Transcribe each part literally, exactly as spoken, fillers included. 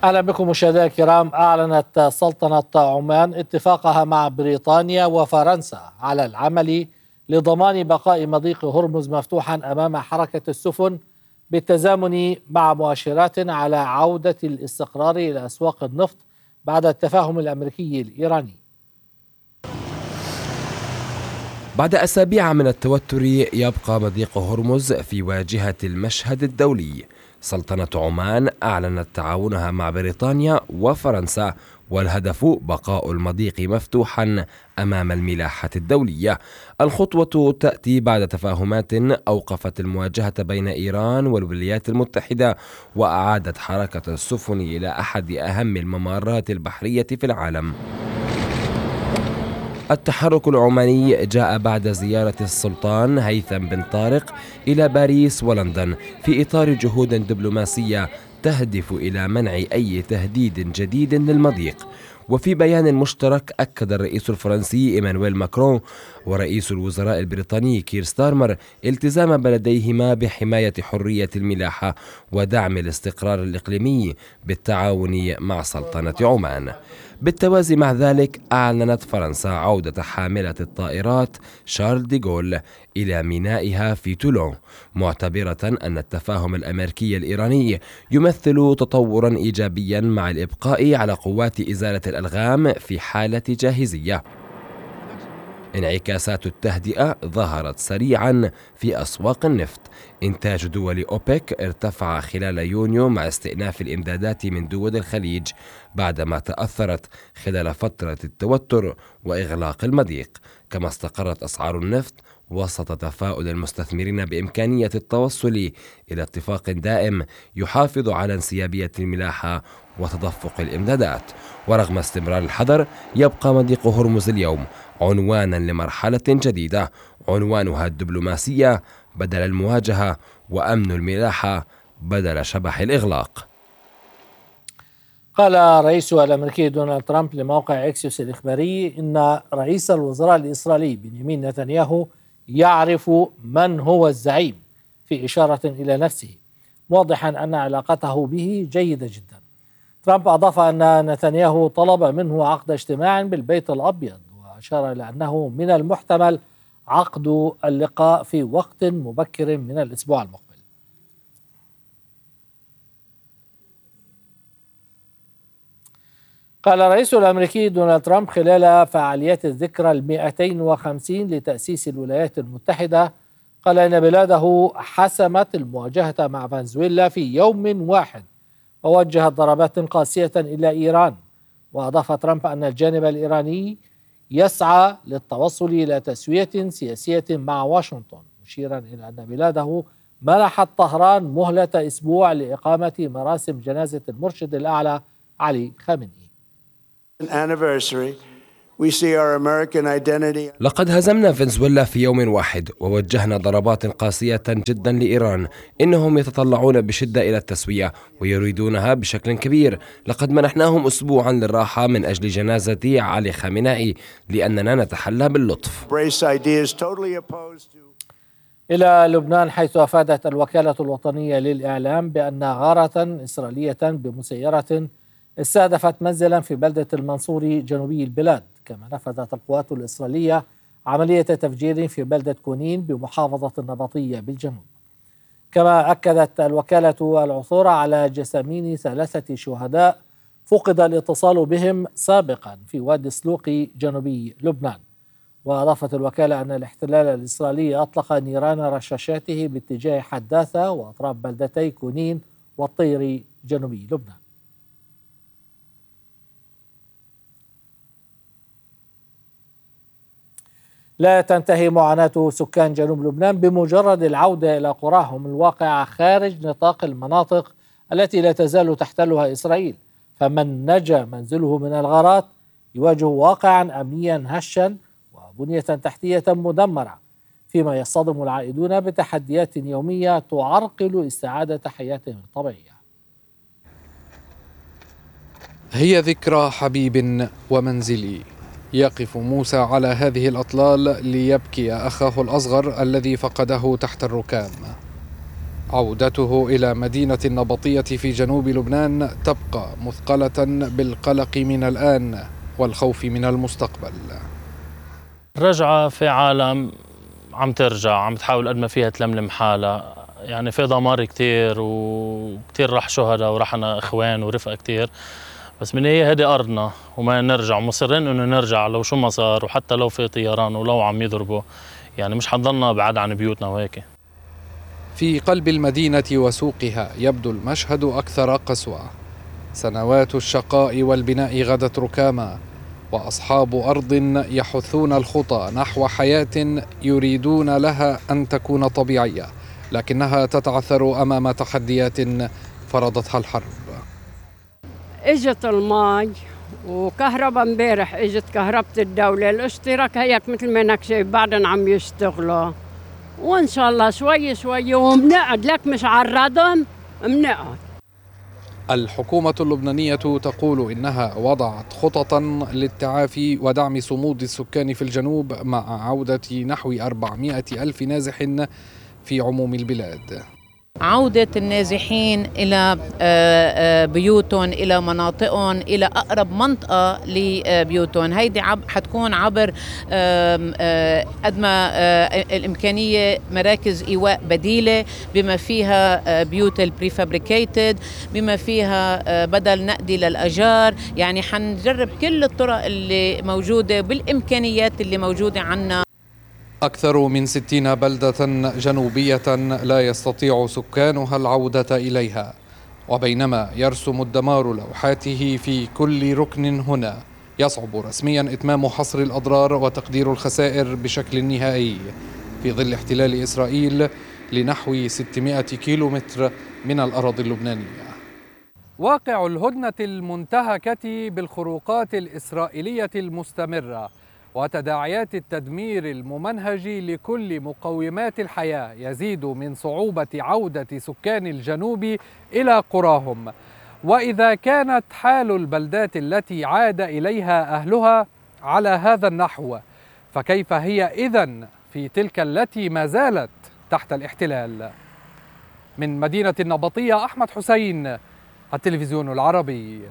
أهلا بكم مشاهدينا الكرام. أعلنت سلطنة عمان اتفاقها مع بريطانيا وفرنسا على العمل لضمان بقاء مضيق هرمز مفتوحا أمام حركة السفن بالتزامن مع مؤشرات على عودة الاستقرار إلى أسواق النفط بعد التفاهم الأمريكي الإيراني. بعد أسابيع من التوتر يبقى مضيق هرمز في واجهة المشهد الدولي. سلطنة عمان أعلنت تعاونها مع بريطانيا وفرنسا، والهدف بقاء المضيق مفتوحا أمام الملاحة الدولية. الخطوة تأتي بعد تفاهمات أوقفت المواجهة بين إيران والولايات المتحدة، وأعادت حركة السفن إلى أحد أهم الممرات البحرية في العالم. التحرك العماني جاء بعد زيارة السلطان هيثم بن طارق إلى باريس ولندن في إطار جهود دبلوماسية تهدف إلى منع أي تهديد جديد للمضيق. وفي بيان مشترك أكد الرئيس الفرنسي إيمانويل ماكرون ورئيس الوزراء البريطاني كير ستارمر التزام بلديهما بحماية حرية الملاحة ودعم الاستقرار الإقليمي بالتعاون مع سلطنة عمان. بالتوازي مع ذلك أعلنت فرنسا عودة حاملة الطائرات شارل دي غول إلى مينائها في تولون، معتبرة أن التفاهم الأمريكي الإيراني يمثل تطورا إيجابيا مع الإبقاء على قوات إزالة الألغام في حالة جاهزية. انعكاسات التهدئة ظهرت سريعا في أسواق النفط. إنتاج دول أوبك ارتفع خلال يونيو مع استئناف الإمدادات من دول الخليج بعدما تأثرت خلال فترة التوتر وإغلاق المضيق، كما استقرت أسعار النفط وسط تفاؤل المستثمرين بإمكانية التوصل إلى اتفاق دائم يحافظ على انسيابية الملاحة وتدفق الإمدادات. ورغم استمرار الحظر، يبقى مضيق هرمز اليوم عنوانا لمرحلة جديدة، عنوانها الدبلوماسية بدل المواجهة، وأمن الملاحة بدل شبح الإغلاق. قال الرئيس الأمريكي دونالد ترامب لموقع إكسيوس الإخباري إن رئيس الوزراء الإسرائيلي بنيامين نتنياهو يعرف من هو الزعيم، في إشارة إلى نفسه، موضحا أن علاقته به جيدة جدا. ترامب أضاف أن نتنياهو طلب منه عقد اجتماع بالبيت الأبيض، وأشار إلى أنه من المحتمل عقد اللقاء في وقت مبكر من الأسبوع المقبل. قال الرئيس الأمريكي دونالد ترامب خلال فعاليات الذكرى المئتين وخمسين لتأسيس الولايات المتحدة، قال إن بلاده حسمت المواجهة مع فنزويلا في يوم واحد ووجهت ضربات قاسية إلى إيران. وأضاف ترامب أن الجانب الإيراني يسعى للتوصل إلى تسوية سياسية مع واشنطن، مشيرا إلى أن بلاده منحت طهران مهلة أسبوع لإقامة مراسم جنازة المرشد الأعلى علي خامنئي. لقد هزمنا فنزويلا في يوم واحد ووجهنا ضربات قاسية جدا لإيران. إنهم يتطلعون بشدة إلى التسوية ويريدونها بشكل كبير. لقد منحناهم أسبوعا للراحة من أجل جنازة علي خامنئي لأننا نتحلى باللطف. إلى لبنان، حيث أفادت الوكالة الوطنية للإعلام بأن غارة إسرائيلية بمسيرة استهدفت منزلا في بلدة المنصوري جنوبي البلاد، كما نفذت القوات الإسرائيلية عملية تفجير في بلدة كونين بمحافظة النبطية بالجنوب. كما أكدت الوكالة العثور على جثامين ثلاثة شهداء فقد الاتصال بهم سابقا في وادي سلوق جنوبي لبنان. وأضافت الوكالة أن الاحتلال الإسرائيلي أطلق نيران رشاشاته باتجاه حداثة وأطراف بلدتي كونين والطير جنوبي لبنان. لا تنتهي معاناة سكان جنوب لبنان بمجرد العودة إلى قراهم الواقعة خارج نطاق المناطق التي لا تزال تحتلها إسرائيل. فمن نجا منزله من الغارات يواجه واقعا أمنيا هشا وبنية تحتية مدمرة، فيما يصطدم العائدون بتحديات يومية تعرقل استعادة حياتهم الطبيعية. هي ذكرى حبيب ومنزلي. يقف موسى على هذه الأطلال ليبكي أخاه الأصغر الذي فقده تحت الركام. عودته إلى مدينة النبطية في جنوب لبنان تبقى مثقلة بالقلق من الآن والخوف من المستقبل. رجعة في عالم عم ترجع، عم تحاول قد ما فيها تلملم حالها، يعني في دمار كتير وكتير راح شهداء ورحنا إخوان ورفقة كتير، بس من هي هدي أرضنا وما نرجع، مصرين إنه نرجع لو شو ما صار، وحتى لو في طيران ولو عم يضربوا، يعني مش حنضلنا بعد عن بيوتنا وهيك. في قلب المدينة وسوقها يبدو المشهد أكثر قسوة. سنوات الشقاء والبناء غدت ركاما، وأصحاب أرض يحثون الخطى نحو حياة يريدون لها أن تكون طبيعية، لكنها تتعثر أمام تحديات فرضتها الحرب. اجت الماء وكهرباء امبارح، اجت كهرباء الدولة، الاشتراك هيك مثل ما انك شايف بعدهم عم يشتغلوا، وان شاء الله شوي شوي ومنقعد، لك مش على الردم منقعد. الحكومة اللبنانية تقول إنها وضعت خططا للتعافي ودعم صمود السكان في الجنوب مع عودة نحو أربعمائة ألف نازح في عموم البلاد. عودة النازحين إلى بيوتهم، إلى مناطقهم، إلى أقرب منطقة لبيوتهم. هيدي عب حتكون عبر قد ما الإمكانية مراكز إيواء بديلة، بما فيها بيوت البريفابريكيتد، بما فيها بدل نقدي للأجار. يعني حنجرب كل الطرق اللي موجودة بالإمكانيات اللي موجودة عنا. أكثر من ستين بلدة جنوبية لا يستطيع سكانها العودة إليها، وبينما يرسم الدمار لوحاته في كل ركن هنا، يصعب رسميا إتمام حصر الأضرار وتقدير الخسائر بشكل نهائي في ظل احتلال إسرائيل لنحو ستمائة كيلومتر من الأراضي اللبنانية. واقع الهدنة المنتهكة بالخروقات الإسرائيلية المستمرة وتداعيات التدمير الممنهج لكل مقومات الحياة يزيد من صعوبة عودة سكان الجنوب إلى قراهم. وإذا كانت حال البلدات التي عاد إليها أهلها على هذا النحو، فكيف هي إذن في تلك التي ما زالت تحت الاحتلال؟ من مدينة النبطية أحمد حسين، التلفزيون العربي.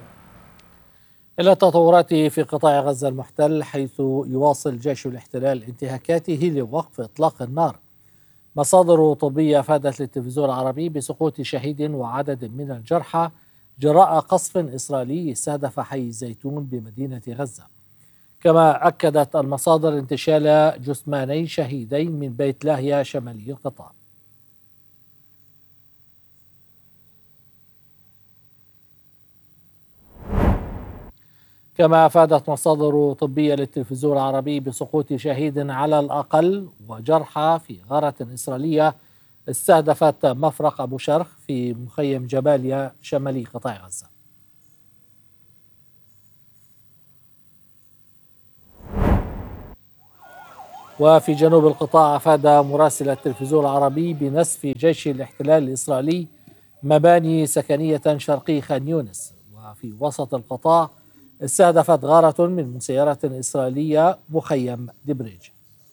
إلى التطورات في قطاع غزة المحتل، حيث يواصل جيش الاحتلال انتهاكاته لوقف إطلاق النار. مصادر طبية أفادت للتلفزيون العربي بسقوط شهيد وعدد من الجرحى جراء قصف إسرائيلي استهدف حي الزيتون بمدينة غزة. كما أكدت المصادر انتشال جثماني شهيدين من بيت لاهيا شمالي القطاع. كما أفادت مصادر طبية للتلفزيون العربي بسقوط شهيد على الأقل وجرحى في غارة إسرائيلية استهدفت مفرق أبو شرخ في مخيم جباليا شمالي قطاع غزة. وفي جنوب القطاع أفاد مراسل التلفزيون العربي بنسف جيش الاحتلال الإسرائيلي مباني سكنية شرقي خان يونس. وفي وسط القطاع استهدفت غارة من مسيرة إسرائيلية مخيم دبريج.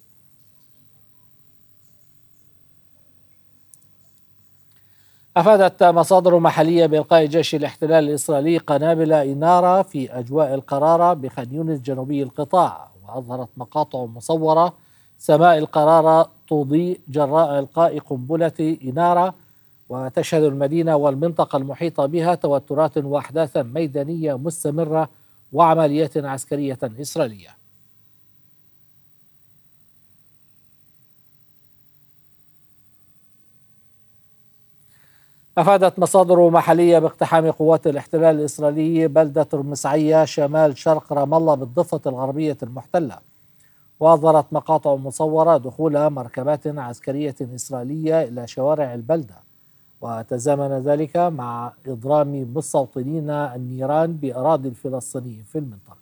أفادت مصادر محلية بإلقاء جيش الاحتلال الإسرائيلي قنابل إنارة في أجواء القرارة بخان يونس جنوبي القطاع، وأظهرت مقاطع مصورة سماء القرارة تضيء جراء إلقاء قنبلة إنارة، وتشهد المدينة والمنطقة المحيطة بها توترات وأحداثا ميدانية مستمرة وعمليات عسكرية إسرائيلية. أفادت مصادر محلية باقتحام قوات الاحتلال الإسرائيلي بلدة رمسعية شمال شرق رام الله بالضفة الغربية المحتلة، وأظهرت مقاطع مصورة دخول مركبات عسكرية إسرائيلية إلى شوارع البلدة، وتزامن ذلك مع إضرام مستوطنين النيران بأراضي الفلسطينيين في المنطقة.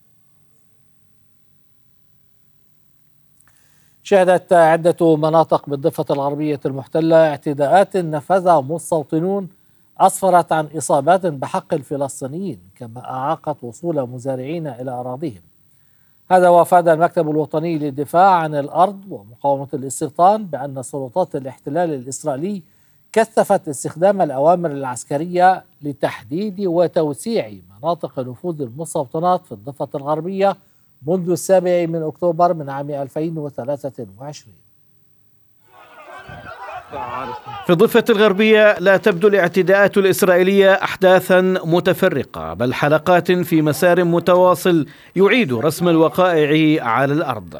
شهدت عدة مناطق بالضفة الغربية المحتلة اعتداءات نفذها مستوطنون أسفرت عن إصابات بحق الفلسطينيين، كما أعاقت وصول مزارعين إلى أراضيهم. هذا وافاد المكتب الوطني للدفاع عن الأرض ومقاومة الاستيطان بأن سلطات الاحتلال الإسرائيلي كثفت استخدام الأوامر العسكرية لتحديد وتوسيع مناطق نفوذ المستوطنات في الضفة الغربية منذ السابع من أكتوبر من عام ألفين وثلاثة وعشرين. في الضفة الغربية لا تبدو الاعتداءات الإسرائيلية أحداثا متفرقة، بل حلقات في مسار متواصل يعيد رسم الوقائع على الأرض.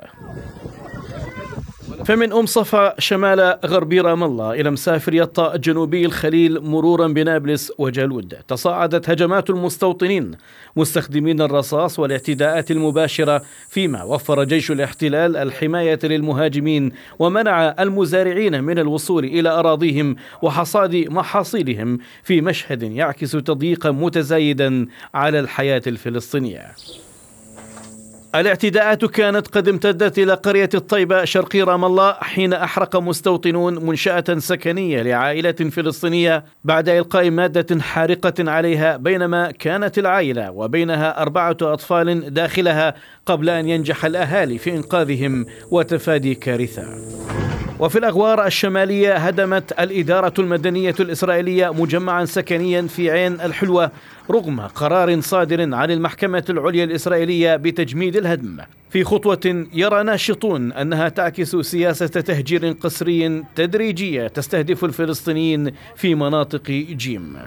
فمن أم صفا شمال غربي رام الله إلى مسافر يطا جنوبي الخليل مرورا بنابلس وجالود، تصاعدت هجمات المستوطنين مستخدمين الرصاص والاعتداءات المباشرة، فيما وفر جيش الاحتلال الحماية للمهاجمين ومنع المزارعين من الوصول إلى أراضيهم وحصاد محاصيلهم، في مشهد يعكس تضييقا متزايدا على الحياة الفلسطينية. الاعتداءات كانت قد امتدت إلى قرية الطيبة شرقي رام الله حين أحرق مستوطنون منشأة سكنية لعائلة فلسطينية بعد إلقاء مادة حارقة عليها، بينما كانت العائلة وبينها أربعة أطفال داخلها قبل أن ينجح الأهالي في إنقاذهم وتفادي كارثة. وفي الأغوار الشمالية هدمت الإدارة المدنية الإسرائيلية مجمعا سكنيا في عين الحلوة رغم قرار صادر عن المحكمة العليا الإسرائيلية بتجميد الهدم، في خطوة يرى ناشطون أنها تعكس سياسة تهجير قسري تدريجية تستهدف الفلسطينيين في مناطق جيم.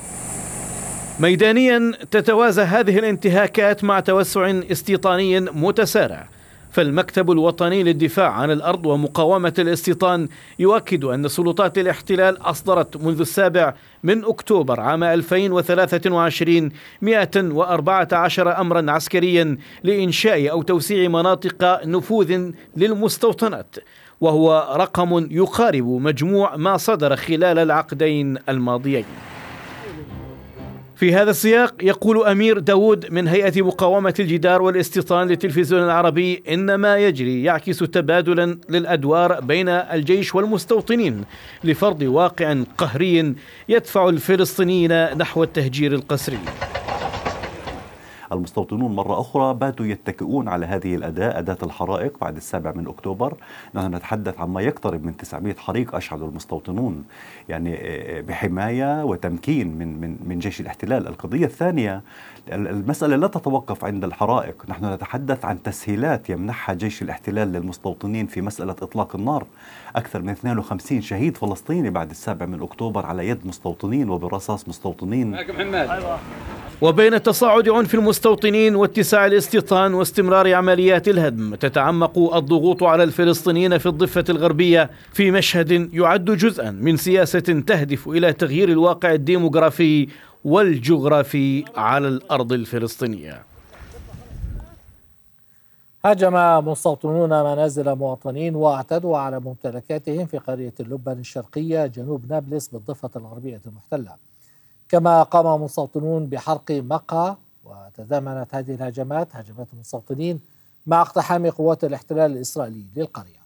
ميدانيا تتوازى هذه الانتهاكات مع توسع استيطاني متسارع، فالمكتب الوطني للدفاع عن الأرض ومقاومة الاستيطان يؤكد أن سلطات الاحتلال أصدرت منذ السابع من أكتوبر عام ألفين وثلاثة وعشرين مئة وأربعة عشر أمرا عسكريا لإنشاء أو توسيع مناطق نفوذ للمستوطنات، وهو رقم يقارب مجموع ما صدر خلال العقدين الماضيين. في هذا السياق يقول أمير داود من هيئة مقاومة الجدار والاستيطان للتلفزيون العربي إن ما يجري يعكس تبادلا للأدوار بين الجيش والمستوطنين لفرض واقع قهري يدفع الفلسطينيين نحو التهجير القسري. المستوطنون مرة أخرى باتوا يتكئون على هذه الأداة، أداة الحرائق بعد السابع من أكتوبر. نحن نتحدث عما يقترب من تسعمئة حريق أشعلوا المستوطنون، يعني بحماية وتمكين من من من جيش الاحتلال. القضية الثانية، المسألة لا تتوقف عند الحرائق، نحن نتحدث عن تسهيلات يمنحها جيش الاحتلال للمستوطنين في مسألة إطلاق النار. أكثر من اثنين وخمسين شهيد فلسطيني بعد السابع من أكتوبر على يد مستوطنين وبرصاص مستوطنين. وبين تصاعد عنف المستوطنين واتساع الاستيطان واستمرار عمليات الهدم، تتعمق الضغوط على الفلسطينيين في الضفة الغربية في مشهد يعد جزءا من سياسة تهدف إلى تغيير الواقع الديموغرافي والجغرافي على الأرض الفلسطينية. هاجم مستوطنون منازل مواطنين واعتدوا على ممتلكاتهم في قرية اللبن الشرقية جنوب نابلس بالضفة الغربية المحتلة، كما قام مستوطنون بحرق مقهى. وتزامنت هذه الهجمات هجمات المستوطنين مع اقتحام قوات الاحتلال الإسرائيلي للقرية.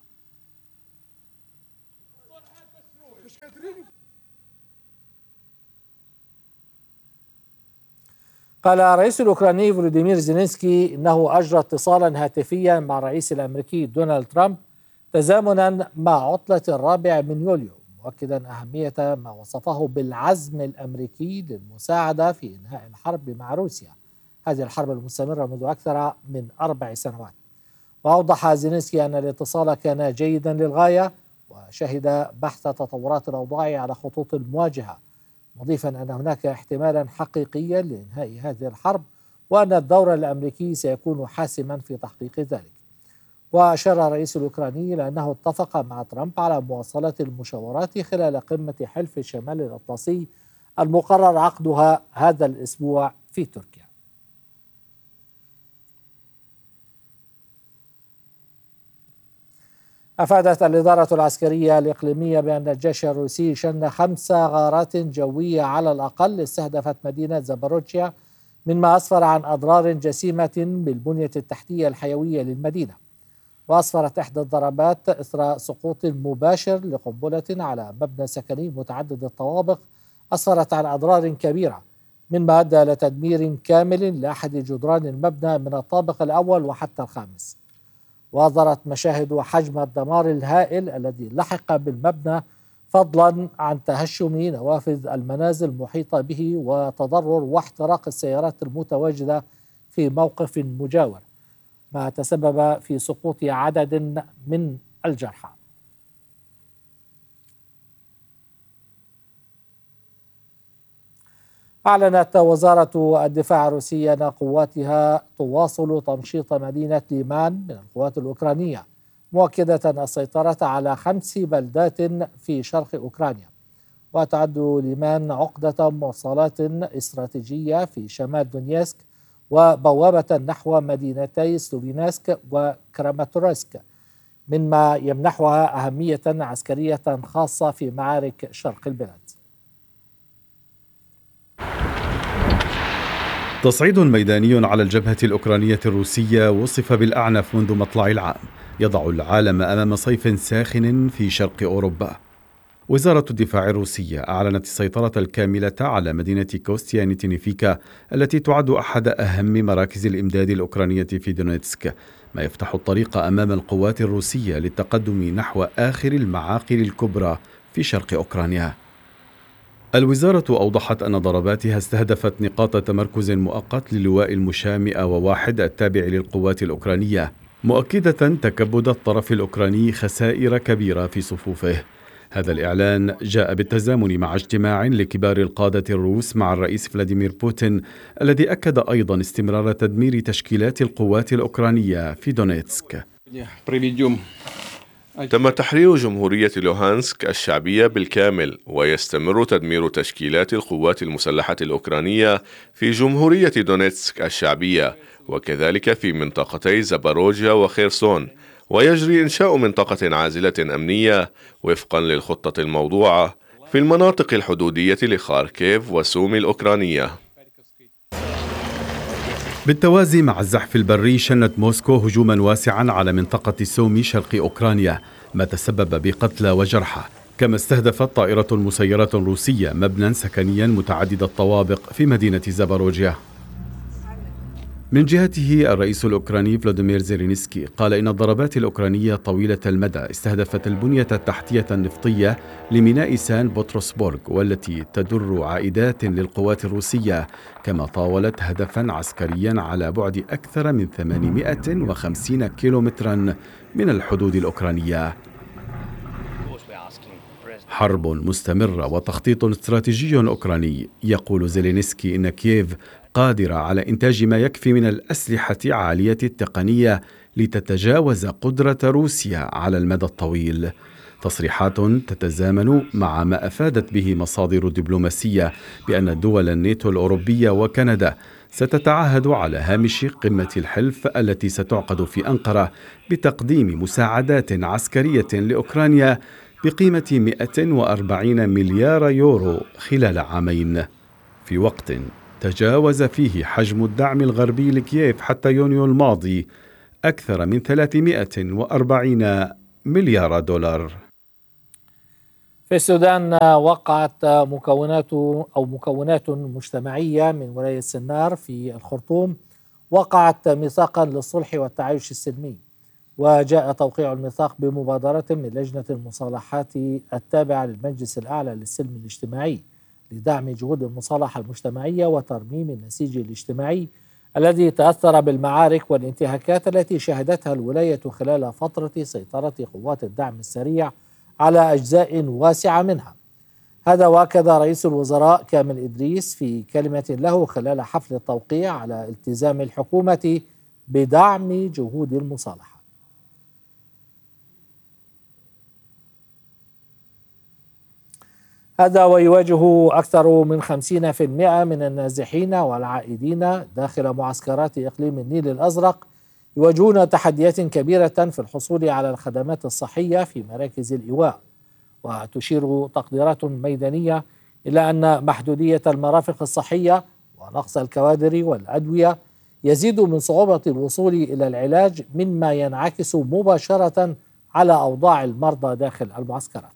قال الرئيس الأوكراني فولوديمير زيلينسكي إنه أجرى اتصالا هاتفيا مع الرئيس الأمريكي دونالد ترامب تزامنا مع عطلة الرابع من يوليو، مؤكدا أهمية ما وصفه بالعزم الأمريكي للمساعدة في إنهاء الحرب مع روسيا، هذه الحرب المستمرة منذ أكثر من أربع سنوات. وأوضح زيلينسكي أن الاتصال كان جيدا للغاية، وشهد بحث تطورات الأوضاع على خطوط المواجهة، مضيفا أن هناك احتمالا حقيقيا لإنهاء هذه الحرب وأن الدور الأمريكي سيكون حاسما في تحقيق ذلك. وأشار الرئيس الأوكراني إلى أنه اتفق مع ترامب على مواصلة المشاورات خلال قمة حلف الشمال الأطلسي المقرر عقدها هذا الأسبوع في تركيا. أفادت الإدارة العسكرية الإقليمية بأن الجيش الروسي شن خمس غارات جوية على الأقل استهدفت مدينة زاباروجيا، مما أسفر عن أضرار جسيمة بالبنية التحتية الحيوية للمدينة. وأسفرت إحدى الضربات إثر سقوط مباشر لقنبلة على مبنى سكني متعدد الطوابق أسفرت عن أضرار كبيرة، مما أدى إلى تدمير كامل لأحد جدران المبنى من الطابق الأول وحتى الخامس. وأظهرت مشاهد حجم الدمار الهائل الذي لحق بالمبنى، فضلا عن تهشم نوافذ المنازل المحيطة به وتضرر واحتراق السيارات المتواجدة في موقف مجاور، ما تسبب في سقوط عدد من الجرحى. أعلنت وزارة الدفاع الروسية أن قواتها تواصل تمشيط مدينة ليمان من القوات الأوكرانية، مؤكدة السيطرة على خمس بلدات في شرق أوكرانيا. وتعد ليمان عقدة مواصلات استراتيجية في شمال دونيسك وبوابة نحو مدينتي سلوفينسك وكراماتورسك، مما يمنحها أهمية عسكرية خاصة في معارك شرق البلاد. تصعيد ميداني على الجبهة الأوكرانية الروسية وصف بالأعنف منذ مطلع العام، يضع العالم أمام صيف ساخن في شرق أوروبا. وزارة الدفاع الروسية أعلنت السيطرة الكاملة على مدينة كوستيانيتينيفيكا التي تعد أحد أهم مراكز الإمداد الأوكرانية في دونيتسك، ما يفتح الطريق أمام القوات الروسية للتقدم نحو آخر المعاقل الكبرى في شرق أوكرانيا. الوزارة أوضحت أن ضرباتها استهدفت نقاط تمركز مؤقت للواء المشاة مئة وواحد التابع للقوات الأوكرانية، مؤكدة تكبد الطرف الأوكراني خسائر كبيرة في صفوفه. هذا الإعلان جاء بالتزامن مع اجتماع لكبار القادة الروس مع الرئيس فلاديمير بوتين، الذي أكد أيضا استمرار تدمير تشكيلات القوات الأوكرانية في دونيتسك. تم تحرير جمهورية لوهانسك الشعبية بالكامل، ويستمر تدمير تشكيلات القوات المسلحة الأوكرانية في جمهورية دونيتسك الشعبية، وكذلك في منطقتي زاباروجيا وخيرسون، ويجري إنشاء منطقة عازلة أمنية وفقا للخطة الموضوعة في المناطق الحدودية لخاركيف وسومي الأوكرانية. بالتوازي مع الزحف البري، شنت موسكو هجوما واسعا على منطقة سومي شرق أوكرانيا، ما تسبب بقتلى وجرحى، كما استهدفت طائرة مسيرة روسية مبنى سكنيا متعدد الطوابق في مدينة زاباروجيا. من جهته الرئيس الأوكراني فلاديمير زيلينسكي قال إن الضربات الأوكرانية طويلة المدى استهدفت البنية التحتية النفطية لميناء سان بطرسبورغ، والتي تدر عائدات للقوات الروسية، كما طاولت هدفا عسكريا على بعد أكثر من ثمانمائة وخمسين كيلومترا من الحدود الأوكرانية. حرب مستمرة وتخطيط استراتيجي أوكراني. يقول زيلينسكي إن كييف قادرة على إنتاج ما يكفي من الأسلحة عالية التقنية لتتجاوز قدرة روسيا على المدى الطويل. تصريحات تتزامن مع ما أفادت به مصادر دبلوماسية بأن دول الناتو الأوروبية وكندا ستتعهد على هامش قمة الحلف التي ستعقد في أنقرة بتقديم مساعدات عسكرية لأوكرانيا بقيمة مئة وأربعين مليار يورو خلال عامين، في وقت تجاوز فيه حجم الدعم الغربي لكييف حتى يونيو الماضي أكثر من ثلاثمائة وأربعين مليار دولار. في السودان وقعت مكونات أو مكونات مجتمعية من ولاية سنار في الخرطوم وقعت ميثاقا للصلح والتعايش السلمي، وجاء توقيع الميثاق بمبادرة من لجنة المصالحات التابعة للمجلس الأعلى للسلم الاجتماعي لدعم جهود المصالحة المجتمعية وترميم النسيج الاجتماعي الذي تأثر بالمعارك والانتهاكات التي شهدتها الولاية خلال فترة سيطرة قوات الدعم السريع على أجزاء واسعة منها. هذا وأكد رئيس الوزراء كامل إدريس في كلمة له خلال حفل التوقيع على التزام الحكومة بدعم جهود المصالحة. هذا ويواجه أكثر من خمسين بالمئة من النازحين والعائدين داخل معسكرات إقليم النيل الأزرق يواجهون تحديات كبيرة في الحصول على الخدمات الصحية في مراكز الإيواء. وتشير تقديرات ميدانية إلى أن محدودية المرافق الصحية ونقص الكوادر والأدوية يزيد من صعوبة الوصول إلى العلاج، مما ينعكس مباشرة على أوضاع المرضى داخل المعسكرات.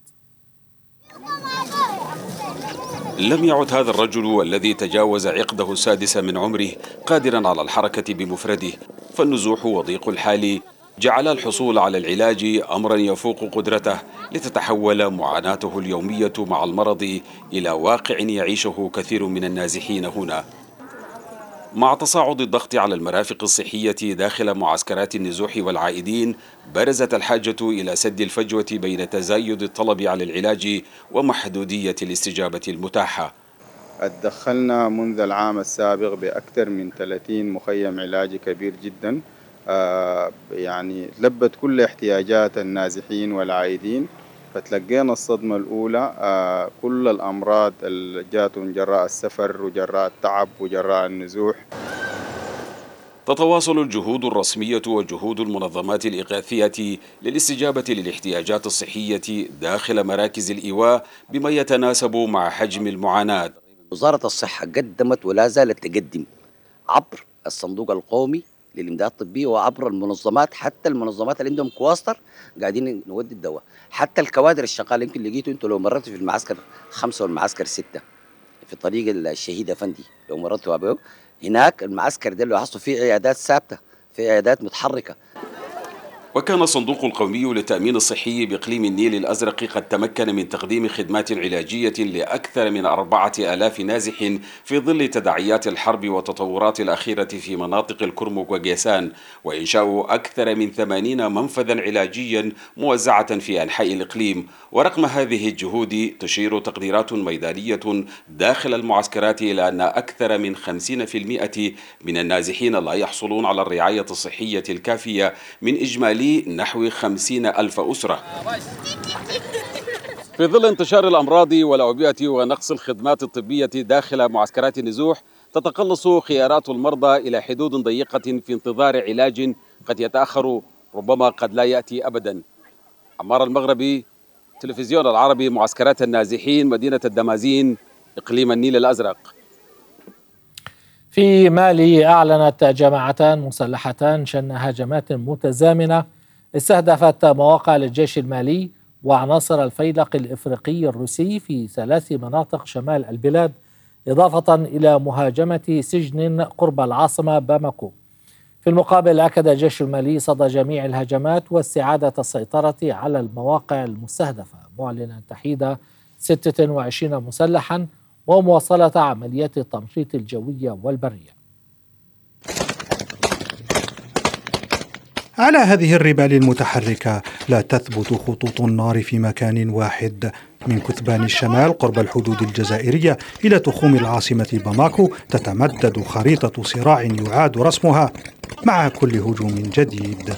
لم يعد هذا الرجل الذي تجاوز عقده السادسة من عمره قادرا على الحركة بمفرده، فالنزوح وضيق الحال جعل الحصول على العلاج أمرا يفوق قدرته لتتحول معاناته اليومية مع المرض إلى واقع يعيشه كثير من النازحين هنا. مع تصاعد الضغط على المرافق الصحية داخل معسكرات النزوح والعائدين، برزت الحاجة إلى سد الفجوة بين تزايد الطلب على العلاج ومحدودية الاستجابة المتاحة. اتدخلنا منذ العام السابق بأكثر من ثلاثين مخيم علاجي كبير جدا، آه يعني لبت كل احتياجات النازحين والعائدين، فتلقينا الصدمة الأولى. آه كل الأمراض اللي جاتهم جراء السفر وجراء التعب وجراء النزوح. تتواصل الجهود الرسمية وجهود المنظمات الإغاثية للاستجابة للاحتياجات الصحية داخل مراكز الإيواء بما يتناسب مع حجم المعاناة. وزارة الصحة قدمت ولا زالت تقدم عبر الصندوق القومي للإمداد الطبي وعبر المنظمات، حتى المنظمات اللي عندهم كواستر قاعدين نودي الدواء، حتى الكوادر الشغالة. يمكن لقيتوا انتوا لو مررتوا في المعسكر خمسة والمعسكر ستة في طريق الشهيد أفندي، لو مررتوا به هناك المعسكر ده اللي لاحظتوا فيه عيادات ثابتة، في عيادات متحركة. وكان الصندوق القومي للتأمين الصحي بإقليم النيل الأزرق قد تمكن من تقديم خدمات علاجية لأكثر من أربعة آلاف نازح في ظل تداعيات الحرب والتطورات الأخيرة في مناطق الكرمك وجيسان، وإنشاء أكثر من ثمانين منفذا علاجيا موزعة في أنحاء الإقليم. ورغم هذه الجهود تشير تقديرات ميدانية داخل المعسكرات إلى أن أكثر من خمسين بالمئة من النازحين لا يحصلون على الرعاية الصحية الكافية من إجمالي نحو خمسين ألف أسرة. في ظل انتشار الأمراض والأوبئة ونقص الخدمات الطبية داخل معسكرات النزوح، تتقلص خيارات المرضى إلى حدود ضيقة في انتظار علاج قد يتأخر، ربما قد لا يأتي أبدا. عمار المغربي، تلفزيون العربي، معسكرات النازحين، مدينة الدمازين، إقليم النيل الأزرق. في مالي أعلنت جماعتان مسلحتان شن هجمات متزامنة استهدفت مواقع للجيش المالي وعناصر الفيلق الإفريقي الروسي في ثلاث مناطق شمال البلاد، إضافة إلى مهاجمة سجن قرب العاصمة باماكو. في المقابل أكد الجيش المالي صدى جميع الهجمات واستعادة السيطرة على المواقع المستهدفة، معلنا تحييد ستة وعشرين مسلحا ومواصلة عمليات التمشيط الجوية والبرية. على هذه الربال المتحركة لا تثبت خطوط النار في مكان واحد. من كثبان الشمال قرب الحدود الجزائرية إلى تخوم العاصمة باماكو تتمدد خريطة صراع يعاد رسمها مع كل هجوم جديد.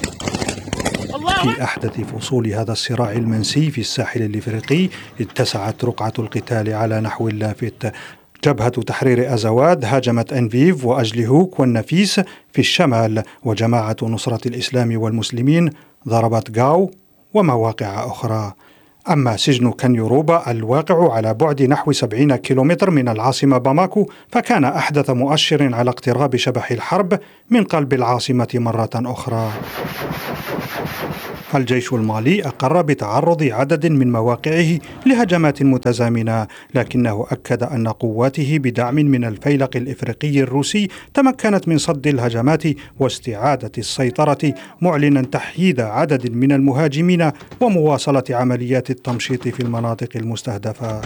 في أحدث فصول هذا الصراع المنسي في الساحل الإفريقي اتسعت رقعة القتال على نحو لافت. جبهة تحرير أزواد هاجمت أنفيف وأجلهوك والنفيس في الشمال، وجماعة نصرة الإسلام والمسلمين ضربت غاو ومواقع أخرى. أما سجن كانيوروبا الواقع على بعد نحو سبعين كيلومتر من العاصمة باماكو فكان أحدث مؤشر على اقتراب شبح الحرب من قلب العاصمة مرة أخرى. الجيش المالي أقر بتعرض عدد من مواقعه لهجمات متزامنة، لكنه أكد أن قواته بدعم من الفيلق الإفريقي الروسي تمكنت من صد الهجمات واستعادة السيطرة، معلنا تحييد عدد من المهاجمين ومواصلة عمليات التمشيط في المناطق المستهدفة.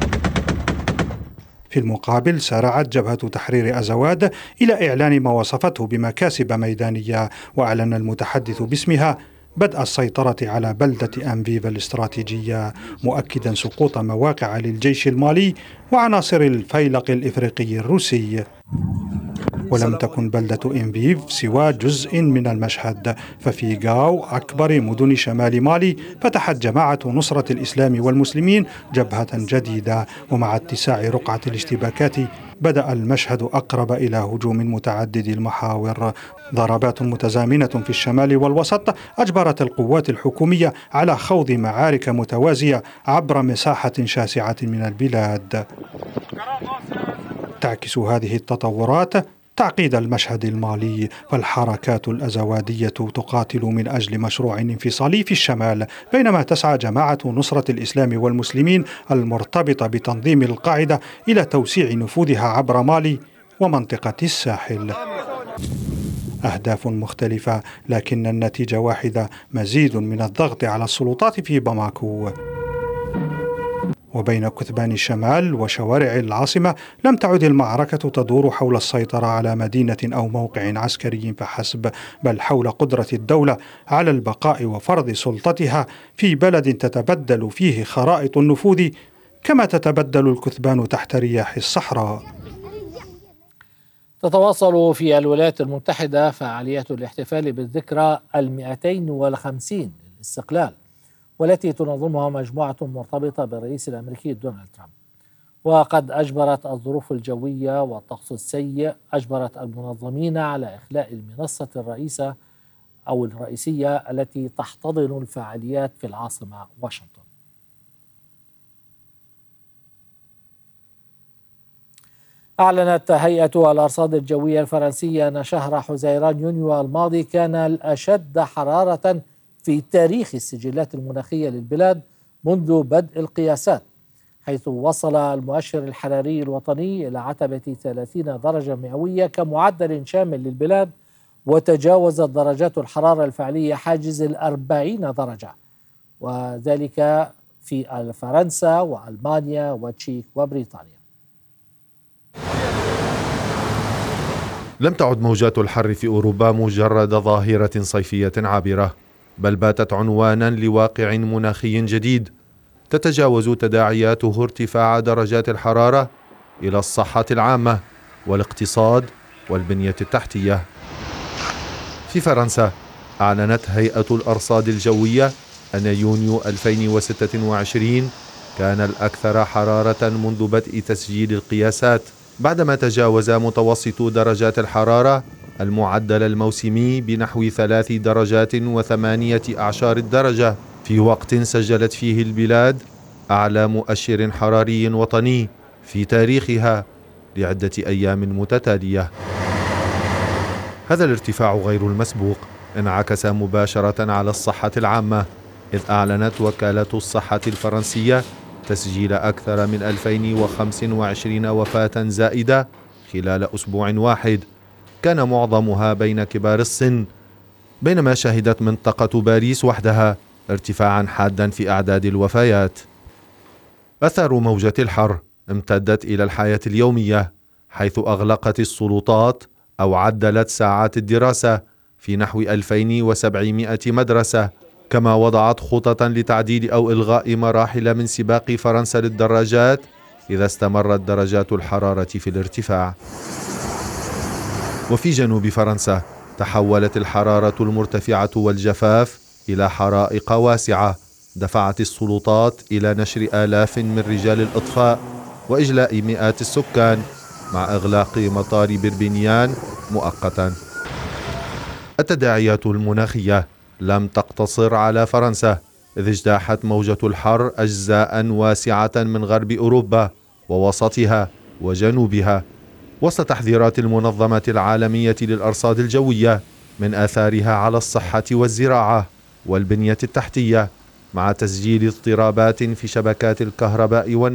في المقابل سارعت جبهة تحرير أزواد إلى إعلان ما وصفته بمكاسب ميدانية، وأعلن المتحدث باسمها بدء السيطرة على بلدة أنفيف الاستراتيجية، مؤكدا سقوط مواقع للجيش المالي وعناصر الفيلق الإفريقي الروسي. ولم تكن بلدة إنفيف سوى جزء من المشهد، ففي غاو أكبر مدن شمال مالي فتحت جماعة نصرة الإسلام والمسلمين جبهة جديدة، ومع اتساع رقعة الاشتباكات بدأ المشهد أقرب إلى هجوم متعدد المحاور. ضربات متزامنة في الشمال والوسط أجبرت القوات الحكومية على خوض معارك متوازية عبر مساحة شاسعة من البلاد. تعكس هذه التطورات تعقيد المشهد المالي، فالحركات الأزوادية تقاتل من أجل مشروع انفصالي في الشمال، بينما تسعى جماعة نصرة الإسلام والمسلمين المرتبطة بتنظيم القاعدة إلى توسيع نفوذها عبر مالي ومنطقة الساحل. أهداف مختلفة لكن النتيجة واحدة: مزيد من الضغط على السلطات في باماكو. وبين كثبان الشمال وشوارع العاصمة لم تعد المعركة تدور حول السيطرة على مدينة أو موقع عسكري فحسب، بل حول قدرة الدولة على البقاء وفرض سلطتها في بلد تتبدل فيه خرائط النفوذ كما تتبدل الكثبان تحت رياح الصحراء. تتواصل في الولايات المتحدة فعاليات الاحتفال بالذكرى المئتين والخمسين للاستقلال، والتي تنظمها مجموعة مرتبطة بالرئيس الأمريكي دونالد ترامب. وقد أجبرت الظروف الجوية والطقس السيء أجبرت المنظمين على إخلاء المنصة الرئيسة أو الرئيسية التي تحتضن الفعاليات في العاصمة واشنطن. أعلنت هيئة الأرصاد الجوية الفرنسية أن شهر حزيران يونيو الماضي كان الأشد حرارة في تاريخ السجلات المناخية للبلاد منذ بدء القياسات، حيث وصل المؤشر الحراري الوطني إلى عتبة ثلاثين درجة مئوية كمعدل شامل للبلاد، وتجاوزت درجات الحرارة الفعلية حاجز الأربعين درجة، وذلك في فرنسا وألمانيا وتشيك وبريطانيا. لم تعد موجات الحر في أوروبا مجرد ظاهرة صيفية عابرة، بل باتت عنوانا لواقع مناخي جديد تتجاوز تداعياته ارتفاع درجات الحرارة إلى الصحة العامة والاقتصاد والبنية التحتية. في فرنسا أعلنت هيئة الأرصاد الجوية أن يونيو ألفين وستة وعشرين كان الأكثر حرارة منذ بدء تسجيل القياسات، بعدما تجاوز متوسط درجات الحرارة المعدل الموسمي بنحو ثلاث درجات وثمانية أعشار الدرجة، في وقت سجلت فيه البلاد أعلى مؤشر حراري وطني في تاريخها لعدة أيام متتالية. هذا الارتفاع غير المسبوق انعكس مباشرة على الصحة العامة، إذ أعلنت وكالة الصحة الفرنسية تسجيل أكثر من ألفين وخمسة وعشرين وفاة زائدة خلال أسبوع واحد، كان معظمها بين كبار السن، بينما شهدت منطقة باريس وحدها ارتفاعا حادا في أعداد الوفيات. أثر موجة الحر امتدت إلى الحياة اليومية، حيث أغلقت السلطات أو عدلت ساعات الدراسة في نحو ألفين وسبعمائة مدرسة، كما وضعت خططا لتعديل أو إلغاء مراحل من سباق فرنسا للدراجات إذا استمرت درجات الحرارة في الارتفاع. وفي جنوب فرنسا تحولت الحرارة المرتفعة والجفاف إلى حرائق واسعة دفعت السلطات إلى نشر آلاف من رجال الإطفاء وإجلاء مئات السكان مع إغلاق مطار بربنيان مؤقتا. التداعيات المناخية لم تقتصر على فرنسا، إذ اجتاحت موجة الحر أجزاء واسعة من غرب أوروبا ووسطها وجنوبها، وسط تحذيرات المنظمة العالمية للأرصاد الجوية من آثارها على الصحة والزراعة والبنية التحتية، مع تسجيل اضطرابات في شبكات الكهرباء والنقل.